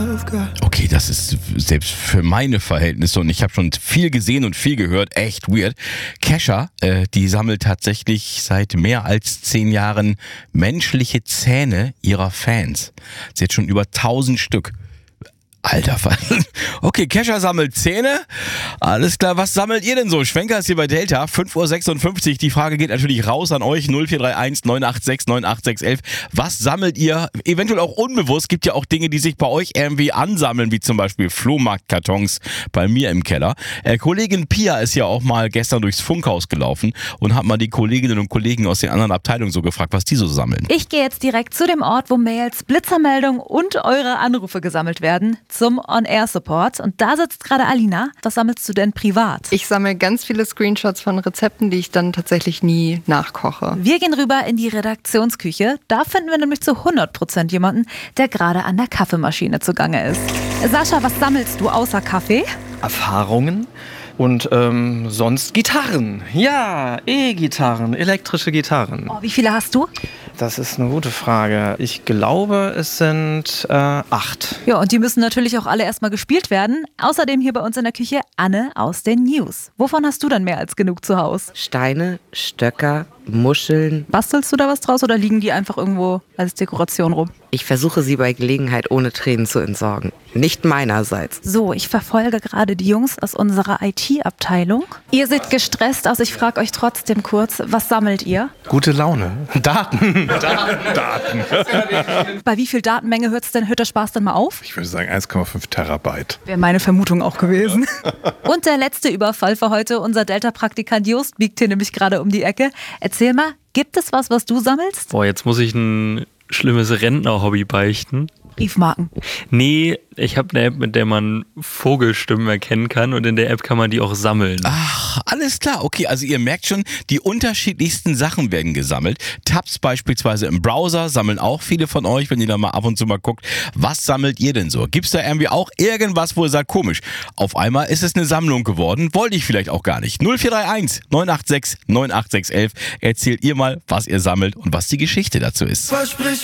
Okay, das ist selbst für meine Verhältnisse, und ich habe schon viel gesehen und viel gehört, echt weird. Kesha, die sammelt tatsächlich seit mehr als 10 Jahren menschliche Zähne ihrer Fans. Sie hat schon über 1000 Stück. Alter, okay, Kesha sammelt Zähne. Alles klar, was sammelt ihr denn so? Schwenker ist hier bei Delta, 5.56 Uhr. Die Frage geht natürlich raus an euch, 0431 986 98611. Was sammelt ihr? Eventuell auch unbewusst. Gibt ja auch Dinge, die sich bei euch irgendwie ansammeln, wie zum Beispiel Flohmarktkartons bei mir im Keller. Kollegin Pia ist ja auch mal gestern durchs Funkhaus gelaufen und hat mal die Kolleginnen und Kollegen aus den anderen Abteilungen so gefragt, was die so sammeln. Ich gehe jetzt direkt zu dem Ort, wo Mails, Blitzermeldungen und eure Anrufe gesammelt werden, zum On-Air-Support. Und da sitzt gerade Alina. Was sammelst du denn privat? Ich sammle ganz viele Screenshots von Rezepten, die ich dann tatsächlich nie nachkoche. Wir gehen rüber in die Redaktionsküche. Da finden wir nämlich zu 100% jemanden, der gerade an der Kaffeemaschine zugange ist. Sascha, was sammelst du außer Kaffee? Erfahrungen und sonst Gitarren. Ja, E-Gitarren, elektrische Gitarren. Oh, wie viele hast du? Das ist eine gute Frage. Ich glaube, es sind 8. Ja, und die müssen natürlich auch alle erstmal gespielt werden. Außerdem hier bei uns in der Küche Anne aus den News. Wovon hast du dann mehr als genug zu Hause? Steine, Stöcker, Muscheln. Bastelst du da was draus oder liegen die einfach irgendwo als Dekoration rum? Ich versuche sie bei Gelegenheit ohne Tränen zu entsorgen. Nicht meinerseits. So, ich verfolge gerade die Jungs aus unserer IT-Abteilung. Ihr seht gestresst aus. Ich frage euch trotzdem kurz, was sammelt ihr? Gute Laune. Daten. Bei wie viel Datenmenge hört der Spaß dann mal auf? Ich würde sagen 1,5 Terabyte. Wäre meine Vermutung auch gewesen. Und der letzte Überfall für heute. Unser Delta-Praktikant Just biegt hier nämlich gerade um die Ecke. Erzähl mal, gibt es was du sammelst? Boah, jetzt muss ich ein schlimmes Rentner-Hobby beichten. Briefmarken. Nee, ich habe eine App, mit der man Vogelstimmen erkennen kann, und in der App kann man die auch sammeln. Ach, alles klar. Okay, also ihr merkt schon, die unterschiedlichsten Sachen werden gesammelt. Tabs beispielsweise im Browser sammeln auch viele von euch, wenn ihr da mal ab und zu mal guckt. Was sammelt ihr denn so? Gibt's da irgendwie auch irgendwas, wo ihr sagt, komisch, auf einmal ist es eine Sammlung geworden? Wollte ich vielleicht auch gar nicht. 0431 986 98611. Erzählt ihr mal, was ihr sammelt und was die Geschichte dazu ist.